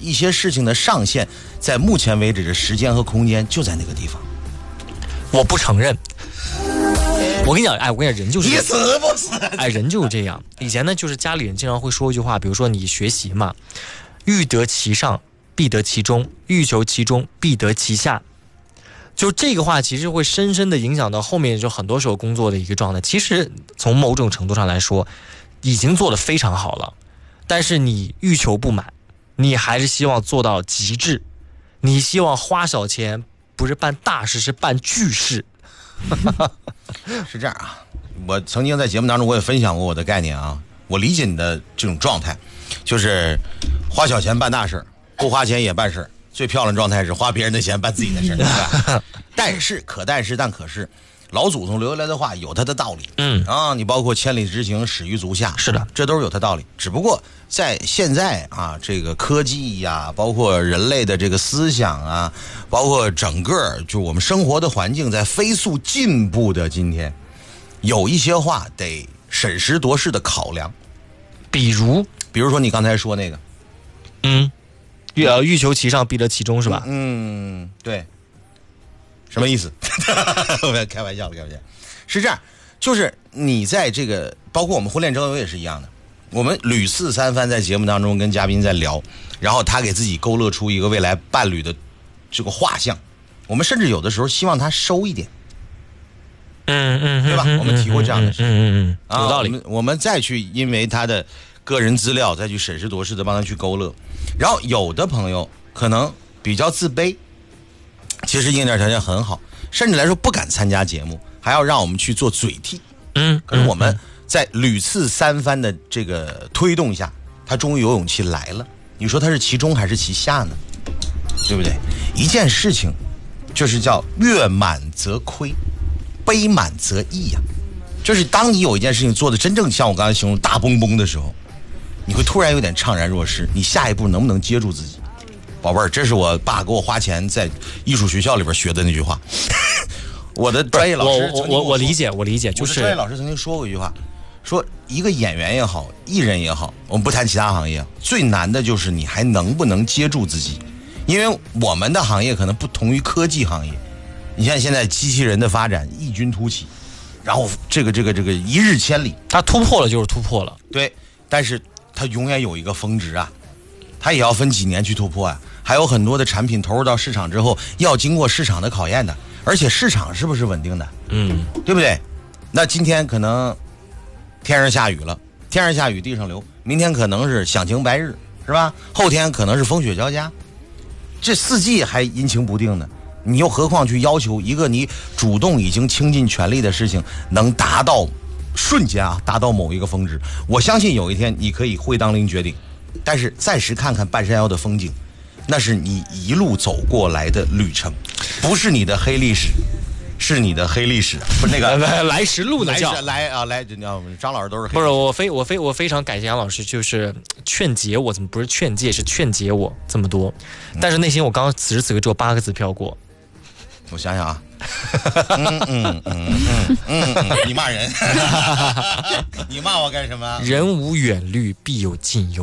一些事情的上限，在目前为止的时间和空间就在那个地方。 我不承认。我跟你讲，人就是你死不死？ 人就是这样。以前呢，就是家里人经常会说一句话，比如说你学习嘛，欲得其上，必得其中；欲求其中，必得其下。就这个话，其实会深深的影响到后面就很多时候工作的一个状态。其实从某种程度上来说，已经做得非常好了，但是你欲求不满，你还是希望做到极致，你希望花小钱不是办大事，是办巨事。 是这样啊，我曾经在节目当中我也分享过我的概念啊，我理解你的这种状态，就是花小钱办大事，不花钱也办事，最漂亮状态是花别人的钱办自己的事，对吧？但是但可是，老祖宗留下来的话有它的道理。你包括千里之行，始于足下， 是的， 这都是有它道理。只不过在现在啊，这个科技呀，包括人类的这个思想啊，包括整个就我们生活的环境在飞速进步的今天，有一些话得审时度势的考量。比如说你刚才说那个， 欲求其上，必得其中，是吧？ 对。什么意思？我开玩笑，是这样，就是你在这个，包括我们婚恋征友也是一样的，我们屡次三番在节目当中跟嘉宾在聊，然后他给自己勾勒出一个未来伴侣的这个画像，我们甚至有的时候希望他收一点，对吧？我们提过这样的事， 有道理。 我们再去因为他的个人资料再去审时度势的帮他去勾勒，然后有的朋友可能比较自卑。其实硬件条件很好，甚至来说不敢参加节目，还要让我们去做嘴替。可是我们在屡次三番的这个推动下，他终于有勇气来了。你说他是其中还是其下呢？对不对？一件事情就是叫月满则亏，杯满则溢呀。就是当你有一件事情做的真正像我刚才形容大崩崩的时候，你会突然有点怅然若失，你下一步能不能接住自己？宝贝儿，这是我爸给我花钱在艺术学校里边学的那句话。我的专业老师我理解，就是专业老师曾经说过一句话，说一个演员也好，艺人也好，我们不谈其他行业，最难的就是你还能不能接住自己。因为我们的行业可能不同于科技行业，你像现在机器人的发展异军突起，然后这个一日千里， 它突破了就是突破了， 对，但是它永远有一个峰值啊，它也要分几年去突破啊。还有很多的产品投入到市场之后，要经过市场的考验的，而且市场是不是稳定的？对不对？那今天可能天上下雨了，天上下雨地上流，明天可能是响晴白日，是吧？后天可能是风雪交加，这四季还阴晴不定呢。你又何况去要求一个你主动已经倾尽全力的事情能达到瞬间达到某一个峰值？我相信有一天你可以会当凌绝顶，但是暂时看看半山腰的风景，那是你一路走过来的旅程，不是你的黑历史，是你的黑历史，不是那个来时路的叫来，张老师都是黑历史。 不是我非常感谢杨老师，就是劝解我，怎么不是劝诫，是劝解我这么多。但是内心我刚刚此时此刻只有8个字飘过， 我想想啊，你骂人，你骂我干什么？ 人无远虑，必有近忧。